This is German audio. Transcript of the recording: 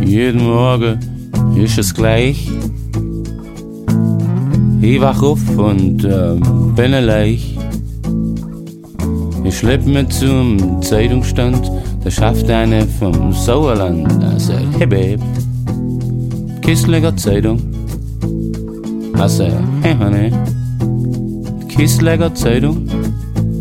Jeden Morgen ist es gleich. Ich wach auf und bin allein. Ich schlepp mich zum Zeitungsstand, da schafft eine vom Sauerland. Er sagt, hey Babe, Kistleger Zeitung. Er sagt, hey Honey, Kistleger Zeitung.